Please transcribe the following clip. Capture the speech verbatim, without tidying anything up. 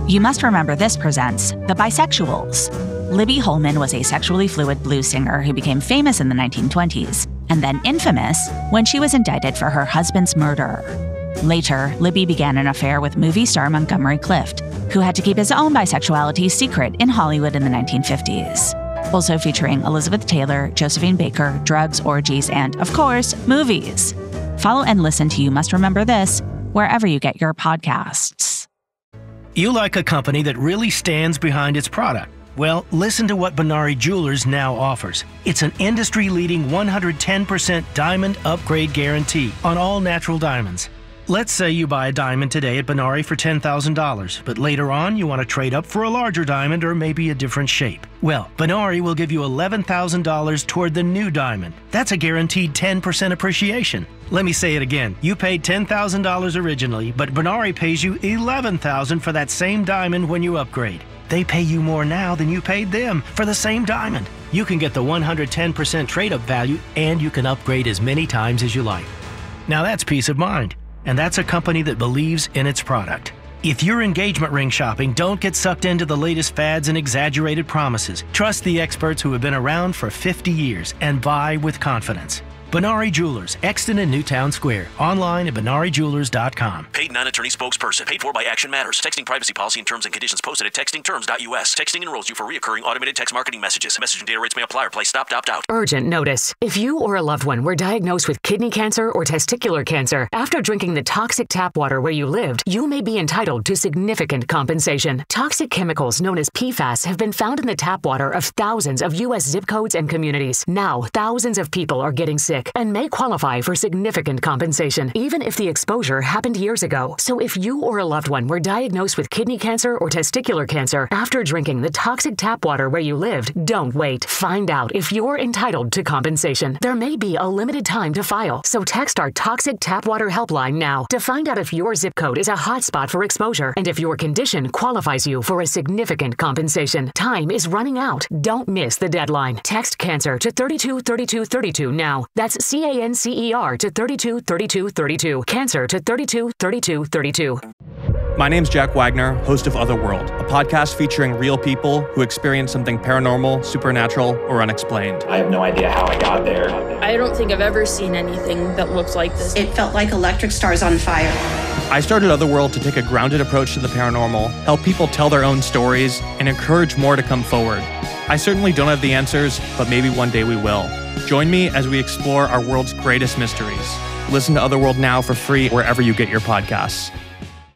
You Must Remember This presents The Bisexuals. Libby Holman was a sexually fluid blues singer who became famous in the nineteen twenties, and then infamous when she was indicted for her husband's murder. Later, Libby began an affair with movie star Montgomery Clift, who had to keep his own bisexuality secret in Hollywood in the nineteen fifties. Also featuring Elizabeth Taylor, Josephine Baker, drugs, orgies, and, of course, movies. Follow and listen to You Must Remember This wherever you get your podcasts. You like a company that really stands behind its product? Well, listen to what Benari Jewelers now offers. It's an industry-leading one hundred ten percent diamond upgrade guarantee on all natural diamonds. Let's say you buy a diamond today at Benari for ten thousand dollars, but later on you want to trade up for a larger diamond or maybe a different shape. Well, Benari will give you eleven thousand dollars toward the new diamond. That's a guaranteed ten percent appreciation. Let me say it again. You paid ten thousand dollars originally, but Benari pays you eleven thousand dollars for that same diamond when you upgrade. They pay you more now than you paid them for the same diamond. You can get the one hundred ten percent trade-up value, and you can upgrade as many times as you like. Now that's peace of mind. And that's a company that believes in its product. If you're engagement ring shopping, don't get sucked into the latest fads and exaggerated promises. Trust the experts who have been around for fifty years and buy with confidence. Benari Jewelers, Exton and Newtown Square. Online at benari jewelers dot com. Paid non-attorney spokesperson. Paid for by Action Matters. Texting privacy policy and terms and conditions posted at texting terms dot U S. Texting enrolls you for reoccurring automated text marketing messages. Message and data rates may apply or play stop, opt out. Urgent notice. If you or a loved one were diagnosed with kidney cancer or testicular cancer after drinking the toxic tap water where you lived, you may be entitled to significant compensation. Toxic chemicals known as P FAS have been found in the tap water of thousands of U S zip codes and communities. Now, thousands of people are getting sick and may qualify for significant compensation, even if the exposure happened years ago. So if you or a loved one were diagnosed with kidney cancer or testicular cancer after drinking the toxic tap water where you lived, don't wait. Find out if you're entitled to compensation. There may be a limited time to file, so text our Toxic Tap Water Helpline now to find out if your zip code is a hotspot for exposure and if your condition qualifies you for a significant compensation. Time is running out. Don't miss the deadline. Text cancer to thirty-two thirty-two thirty-two now. That's C A N C E R to thirty-two thirty-two thirty-two. Cancer to thirty-two thirty-two thirty-two. My name's Jack Wagner, host of Otherworld, a podcast featuring real people who experience something paranormal, supernatural, or unexplained. I have no idea how I got there. I don't think I've ever seen anything that looks like this. It felt like electric stars on fire. I started Otherworld to take a grounded approach to the paranormal, help people tell their own stories, and encourage more to come forward. I certainly don't have the answers, but maybe one day we will. Join me as we explore our world's greatest mysteries. Listen to Otherworld now for free wherever you get your podcasts.